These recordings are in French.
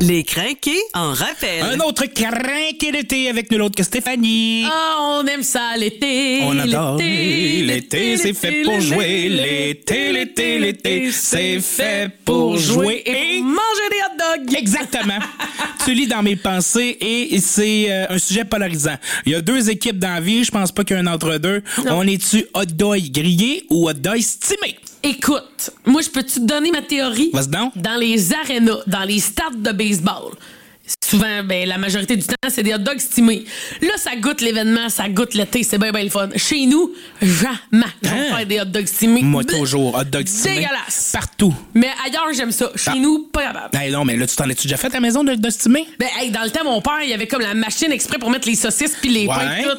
Les crinqués en rappel. Un autre crinqué d'été avec nul autre que Stéphanie. Ah, on aime ça, l'été. On adore l'été, c'est fait pour jouer. L'été, c'est fait pour jouer. Et manger des hot dogs. Exactement. Tu lis dans mes pensées et c'est un sujet polarisant. Il y a deux équipes dans la vie, je pense pas qu'il y a un entre deux. Non. On est-tu hot dog grillé ou hot dog stimé? Écoute, moi, je peux-tu te donner ma théorie? Vas-y donc. Dans les arénas, dans les stades de baseball, souvent, la majorité du temps, c'est des hot dogs stimés. Là, ça goûte l'événement, ça goûte l'été, c'est bien le fun. Chez nous, jamais je vais faire des hot dogs stimés. Moi, toujours, hot dog stimé. Dégueulasse. Partout. Mais ailleurs, j'aime ça. Chez nous, pas capable. Hey, non, mais là, tu t'en es-tu déjà fait à la maison de stimé? Dans le temps, mon père, il y avait comme la machine exprès pour mettre les saucisses puis les pains et tout.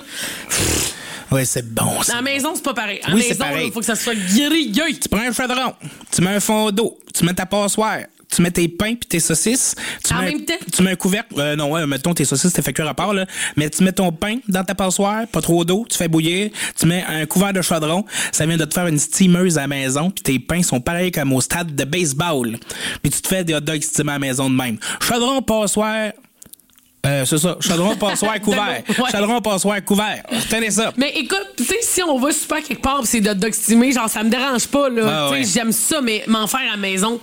Oui, c'est bon, ça. À la maison, c'est pas pareil. À la Oui, c'est maison, pareil. il faut que ça soit grillé. Tu prends un chaudron, tu mets un fond d'eau, tu mets ta passoire, tu mets tes pains puis tes saucisses. En même temps? Tu mets un couvercle. Mettons tes saucisses, t'es fait cuire à part, là. Mais tu mets ton pain dans ta passoire, pas trop d'eau, tu fais bouillir, tu mets un couvert de chaudron, ça vient de te faire une steameuse à la maison, puis tes pains sont pareils comme au stade de baseball. Puis tu te fais des hot dogs stimés à la maison de même. Chaudron, passoire... c'est ça. Chaudron, passoire, couvert. Ouais. Chaudron, passoire, couvert. Retenez ça. Mais écoute, tu sais, si on va super quelque part pis c'est de hot dog stimé, genre, ça me dérange pas, là. Ah, tu sais, ouais. j'aime ça, mais m'en faire à la maison,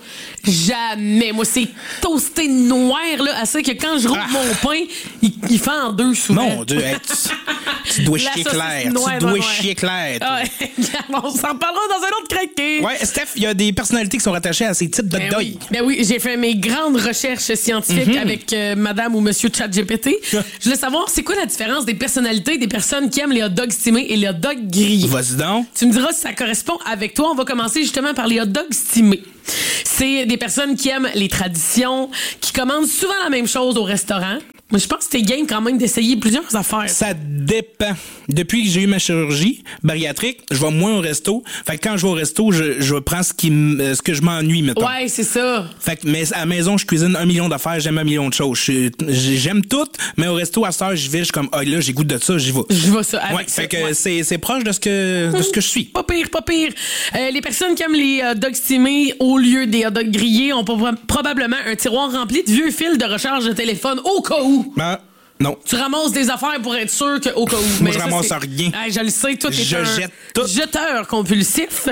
jamais. Moi, c'est toasté noir, là, assez que quand je roule mon pain, il fait en deux souvent. Mon Dieu, hey, tu dois La chier saucisse clair. noire, Tu dois noire. chier clair. toi. Ah ouais. On s'en parlera dans un autre craqué. Ouais, Steph, il y a des personnalités qui sont rattachées à ces types de hot dogs. Oui, j'ai fait mes grandes recherches scientifiques avec madame ou monsieur ChatGPT. Je voulais savoir, c'est quoi la différence des personnalités des personnes qui aiment les hot dogs stimés et les hot dogs grillés? Vas-y donc. Tu me diras si ça correspond avec toi. On va commencer justement par les hot dogs stimés. C'est des personnes qui aiment les traditions, qui commandent souvent la même chose au restaurant. Moi, je pense que c'était game quand même d'essayer plusieurs affaires. Ça dépend. Depuis que j'ai eu ma chirurgie bariatrique, je vais moins au resto. Fait que quand je vais au resto, je prends ce que je m'ennuie, mettons. Ouais, c'est ça. Fait que, mais à la maison, je cuisine 1 million d'affaires, j'aime 1 million de choses. J'aime tout, mais au resto, à cette heure, j'y vais, je suis comme, là, j'ai goût de ça, j'y vais. Je vois ça avec Ouais, ça. fait que Ouais. c'est proche de ce que je suis. Pas pire. Les personnes qui aiment les hot dogs stimés au lieu des hot dogs grillés ont probablement un tiroir rempli de vieux fils de recharge de téléphone au cas où. Ben, non. Tu ramasses des affaires pour être sûr qu'au cas où. Moi, Mais je ça, ramasse c'est- rien. Je le sais, toi, t'es Je un jette tout. jeteur compulsif.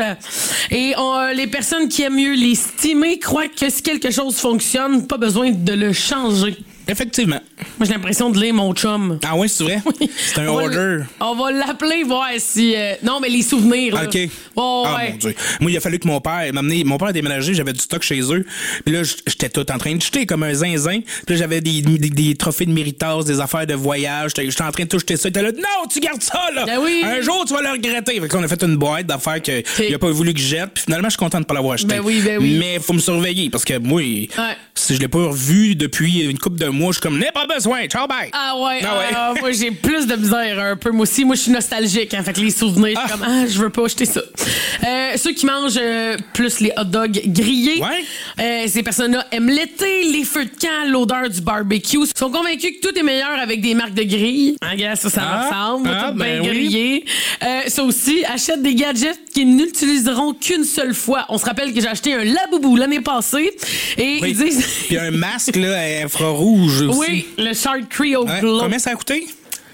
Et les personnes qui aiment mieux les stimer croient que si quelque chose fonctionne, pas besoin de le changer. Effectivement. Moi, j'ai l'impression de lire mon chum. Ah ouais, c'est vrai? C'est un order. On va l'appeler, voir si... non, mais les souvenirs, là. OK. Oh, Ah, ouais. mon Dieu. Moi, il a fallu que mon père m'amener. Mon père a déménagé, j'avais du stock chez eux. Puis là, j'étais tout en train de jeter comme un zinzin. Puis là, j'avais des trophées de Méritas, des affaires de voyage. J'étais en train de tout jeter ça. Il était là, non, tu gardes ça, là. Ben oui. Un jour, tu vas le regretter. Fait qu'on a fait une boîte d'affaires qu'il a pas voulu que je jette. Puis finalement, je suis content de pas l'avoir acheté. Ben oui. Mais faut me surveiller parce que moi, si je l'ai pas revu depuis une couple de mois, je suis comme, n'ai pas besoin. Ciao, bye. Ah ouais, Ah ouais. moi j'ai plus de misère un peu. Moi aussi, moi je suis nostalgique. Hein, fait que les souvenirs, je suis comme je veux pas acheter ça. Ceux qui mangent plus les hot dogs grillés, ces personnes-là aiment l'été, les feux de camp, l'odeur du barbecue. Sont convaincus que tout est meilleur avec des marques de grille. Regarde, ça me ressemble. Tout bien grillé. Ça aussi, achètent des gadgets qu'ils n'utiliseront qu'une seule fois. On se rappelle que j'ai acheté un Labubu l'année passée et ils disent... Puis un masque là, infrarouge aussi. Oui, le Shark Creo Glow. Combien ça a coûté?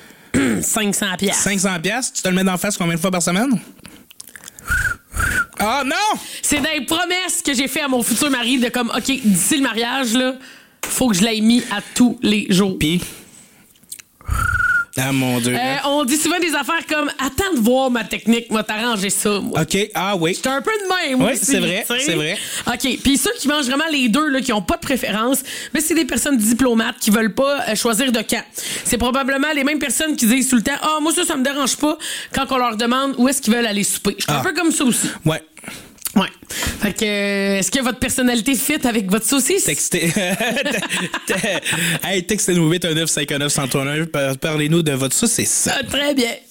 500$. 500$. Tu te le mets d'en face combien de fois par semaine? Ah non! C'est des promesses que j'ai fait à mon futur mari de comme, OK, d'ici le mariage, là, faut que je l'aille mis à tous les jours. Pis? Ah mon Dieu. On dit souvent des affaires comme, attends de voir ma technique, moi t'arranger ça, moi. OK, oui. J'étais un peu de même, Oui, aussi, c'est vrai, tu sais. c'est vrai. OK, puis ceux qui mangent vraiment les deux, là, qui ont pas de préférence, mais c'est des personnes diplomates qui veulent pas choisir de camp. C'est probablement les mêmes personnes qui disent tout le temps, moi ça me dérange pas, quand on leur demande où est-ce qu'ils veulent aller souper. Je suis un peu comme ça aussi. Ouais. Ouais. Fait que, est-ce que votre personnalité fit avec votre saucisse? Textez. Hey, textez-nous 819-59-131. Parlez-nous de votre saucisse. Très bien.